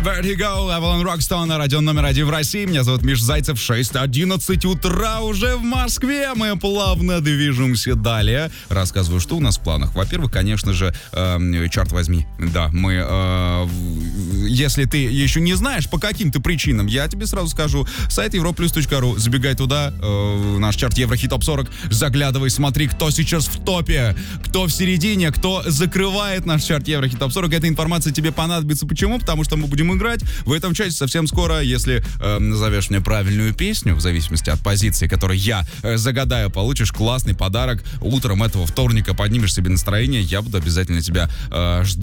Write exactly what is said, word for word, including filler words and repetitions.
Vertigo, Avalon Rockstone на радио номер один в России. Меня зовут Миш Зайцев. шесть одиннадцать утра уже в Москве. Мы плавно движемся далее. Рассказываю, что у нас в планах. Во-первых, конечно же, э, черт возьми, да, мы, э, если ты еще не знаешь, по каким-то причинам, я тебе сразу скажу, сайт европлюс точка ру, забегай туда, э, наш чарт Еврохит Топ сорок, заглядывай, смотри, кто сейчас в топе, кто в середине, кто закрывает наш чарт Еврохит Топ сорок. Эта информация тебе понадобится. Почему? Потому что мы будем играть в этом часе совсем скоро. Если э, назовешь мне правильную песню, в зависимости от позиции, которую я э, загадаю, получишь классный подарок. Утром этого вторника поднимешь себе настроение. Я буду обязательно тебя э, ждать.